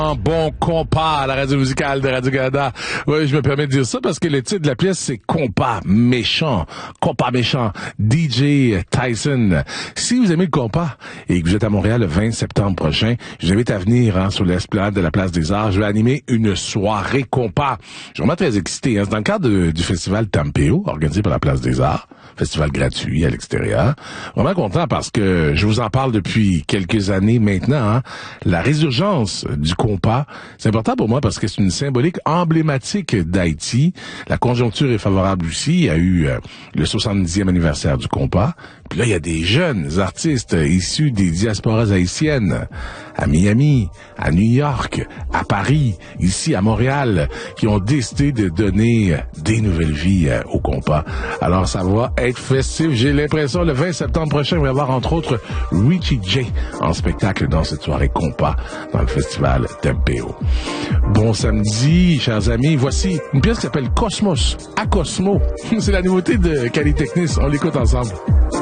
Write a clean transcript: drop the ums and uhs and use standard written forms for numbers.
Bon compas à la radio musicale de Radio-Canada. Oui, je me permets de dire ça parce que le titre de la pièce, c'est Compas méchant. Compas méchant. DJ Tyson. Si vous aimez le compas et que vous êtes à Montréal le 20 septembre prochain, je vous invite à venir sur l'esplanade de la Place des Arts. Je vais animer une soirée compas. Je suis vraiment très excité. C'est dans le cadre du festival Tampeo, organisé par la Place des Arts. Festival gratuit à l'extérieur. Vraiment content parce que je vous en parle depuis quelques années maintenant. La résurgence du compas, c'est important pour moi parce que c'est une symbolique emblématique d'Haïti. La conjoncture est favorable aussi. Il y a eu le 70e anniversaire du compas. Puis là, il y a des jeunes artistes issus des diasporas haïtiennes à Miami, à New York, à Paris, ici à Montréal, qui ont décidé de donner des nouvelles vies au compas. Alors, ça va être festif. J'ai l'impression, le 20 septembre prochain, il va y avoir entre autres Richie J en spectacle dans cette soirée compas dans le festival Tampeo. Bon samedi, chers amis. Voici une pièce qui s'appelle Cosmos, à Cosmo. C'est la nouveauté de Cali Technis. On l'écoute ensemble.